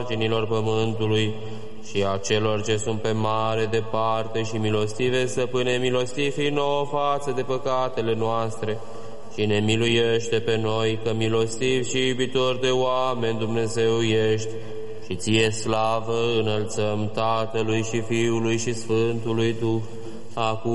marginilor pământului și a celor ce sunt pe mare departe și milostive, Stăpâne, milostiv fii nouă față de păcatele noastre și ne miluiește pe noi, că milostiv și iubitor de oameni Dumnezeu ești, și ție slavă înălțăm Tatălui și Fiului și Sfântului Duh, acum